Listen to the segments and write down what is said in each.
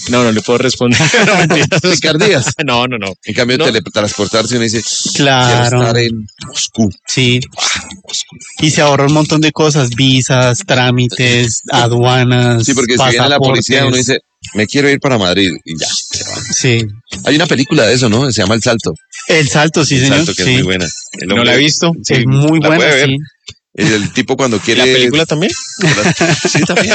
No le puedo responder. No, mentiras. Picardías. No. En cambio, No. teletransportarse uno dice, Claro. quiero estar en Moscú. Sí. Y se ahorra un montón de cosas, visas, trámites, aduanas, Sí, porque si viene la policía, uno dice, me quiero ir para Madrid, y ya, se va. Sí. Hay una película de eso, ¿no? Se llama El Salto. El salto, sí, El señor. Salto, que sí. es muy buena. El No hombre- la he visto. Sí, Es muy la buena, puede ver. sí. El tipo cuando quiere... ¿La película también? Sí, también.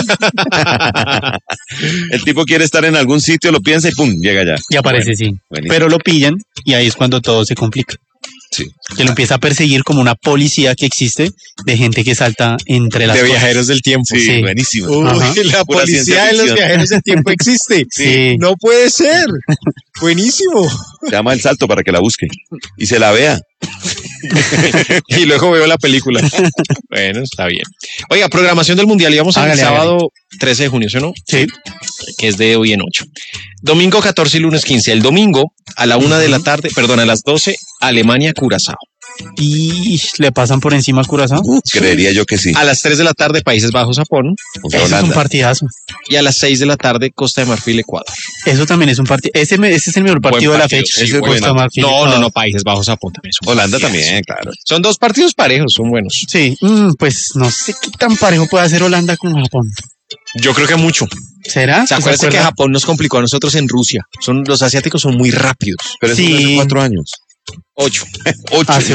El tipo quiere estar en algún sitio, lo piensa y pum, llega allá. Y aparece, sí. Buenísimo. Pero lo pillan y ahí es cuando todo se complica. Sí. Que lo empieza a perseguir como una policía que existe de gente que salta entre las De cosas. viajeros del tiempo. Sí, Sí. buenísimo. Uy, Ajá. la Pura policía ciencia de los ficción. viajeros del tiempo existe. Sí. No puede ser. Buenísimo. Se llama El Salto para que la busque y se la vea. Y luego veo la película. Bueno, está bien. Oiga, programación del Mundial. Íbamos el Hágale, sábado 13 de junio, ¿sí o no? Sí. Que es de hoy en 8. Domingo 14 y lunes 15. El domingo a la 1 de la tarde, perdón, a las 12, Alemania-Curazao. Y le pasan por encima a Curazao. Creería yo que sí. A las 3 de la tarde, Países Bajos-Japón. O sea, Eso es un Holanda. partidazo. Y a las 6 de la tarde, Costa de Marfil-Ecuador. Eso también es un partido. Ese es el mejor partido de la partido, fecha. sí, Ese es Costa bueno. Marfil, No, Ecuador. Países Bajos-Japón también. Es un Holanda partidazo. también, claro. Son dos partidos parejos, son buenos. Sí, pues no sé qué tan parejo puede hacer Holanda con Japón. Yo creo que mucho. ¿Será? ¿Se acuerdan que acuerda? Japón nos complicó a nosotros en Rusia? Los asiáticos son muy rápidos. Pero eso Sí. fue hace 4 años. 8. 8. Ah, sí,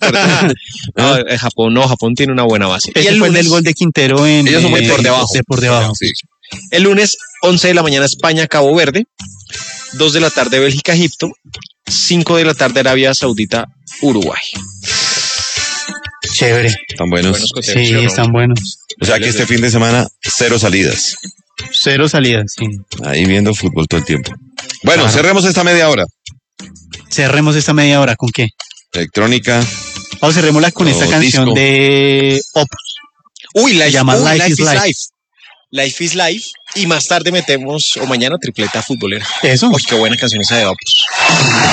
Japón tiene una buena base. Y Ese el fue lunes, el gol de Quintero en Ellos son muy por debajo. de por debajo. Sí. el lunes 11 de la mañana, España, Cabo Verde. 2 de la tarde, Bélgica, Egipto. 5 de la tarde, Arabia Saudita, Uruguay. Chévere. Están buenos. Buenos coteos, Sí, ¿sí o no? están buenos. O sea que este fin de semana, 0 salidas. 0 salidas, sí. Ahí viendo fútbol todo el tiempo. Bueno, Claro. cerremos esta media hora. Cerremos esta media hora, ¿con qué? Electrónica. Vamos, cerrémosla con O esta canción disco. de Opus. Uy, Se llama Life is Life. Life. Life is Life. Y más tarde metemos, o mañana, tripleta futbolera. Eso. Uy, qué buena canción esa de Opus.